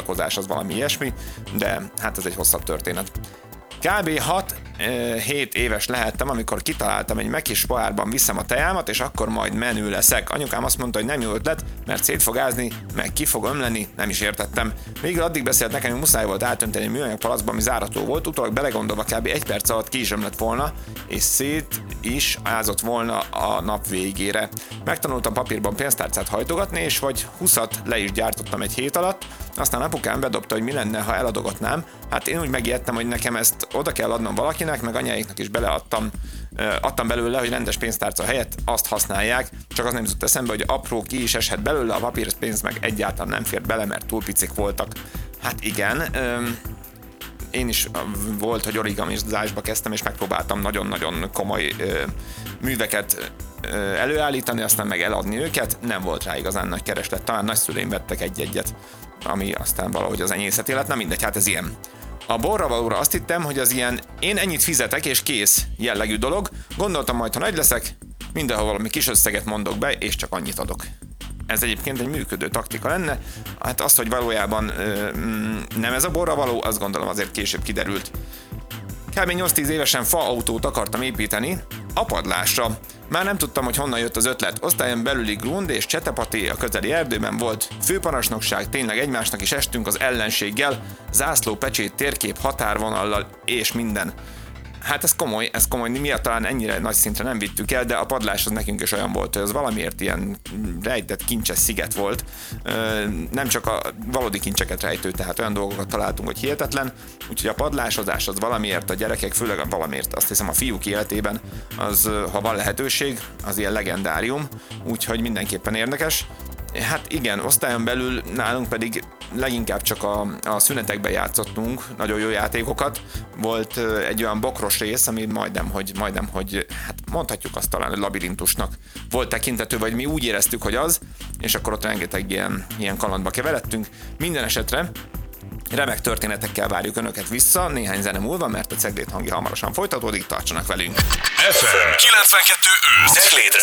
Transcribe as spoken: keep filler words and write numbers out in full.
szórakozás, az valami ilyesmi, de hát ez egy hosszabb történet. Kb. hat-hét éves lehettem, amikor kitaláltam, egy mekis pohárban viszem a teámat, és akkor majd menő leszek. Anyukám azt mondta, hogy nem jó ötlet, mert szét fog ázni, meg ki fog ömleni, nem is értettem. Végül addig beszélt nekem, hogy muszáj volt átönteni műanyag palacba, ami zárató volt, utólag belegondolva kb. egy perc alatt ki is ömlett volna, és szét is ázott volna a nap végére. Megtanultam papírban pénztárcát hajtogatni, és vagy húszat le is gyártottam egy hét alatt, aztán apukám bedobta, hogy mi lenne, ha eladogatnám. Hát én úgy megijedtem, hogy nekem ezt oda kell adnom valakinek, meg anyáiknak is beleadtam, adtam belőle, hogy rendes pénztárca helyett azt használják, csak az nem jutott eszembe, hogy apró ki is eshet belőle, a papírpénz meg egyáltalán nem fért bele, mert túl picik voltak. Hát igen, én is volt, hogy origamizásba kezdtem, és megpróbáltam nagyon-nagyon komoly műveket előállítani, aztán meg eladni őket, nem volt rá igazán nagy kereslet, talán nagyszüleim vettek egy-egyet, ami aztán valahogy az enyészet élet, na mindegy, hát ez ilyen. A borra valóra azt hittem, hogy az ilyen én ennyit fizetek és kész jellegű dolog, gondoltam majd, ha nagy leszek, mindenhol valami kis összeget mondok be, és csak annyit adok. Ez egyébként egy működő taktika lenne, hát azt, hogy valójában ö, nem ez a borra való, azt gondolom azért később kiderült. Kb. nyolc-tíz évesen faautót akartam építeni, a padlásra. Már nem tudtam, hogy honnan jött az ötlet. Osztályon belüli grund és csetepaté a közeli erdőben volt. Főparancsnokság, tényleg egymásnak is estünk az ellenséggel, zászló, pecsét, térkép, határvonallal és minden. Hát ez komoly, ez komoly, miatt talán ennyire nagy szintre nem vittük el, de a padlás az nekünk is olyan volt, hogy az valamiért ilyen rejtett kincses sziget volt. Nem csak a valódi kincseket rejtő, tehát olyan dolgokat találtunk, hogy hihetetlen, úgyhogy a padlásozás az valamiért a gyerekek, főleg valamiért azt hiszem a fiúk életében, az ha van lehetőség, az ilyen legendárium, úgyhogy mindenképpen érdekes. Hát igen, osztályon belül nálunk pedig leginkább csak a, a szünetekben játszottunk nagyon jó játékokat. Volt egy olyan bokros rész, ami majdnem, hogy, majdnem, hogy hát mondhatjuk azt talán, hogy labirintusnak volt tekintető, vagy mi úgy éreztük, hogy az, és akkor ott rengeteg ilyen, ilyen kalandba keveredtünk. Minden esetre remek történetekkel várjuk Önöket vissza néhány zene múlva, mert a Ceglét hangja hamarosan folytatódik, tartsanak velünk! ef em kilencvenkettő öt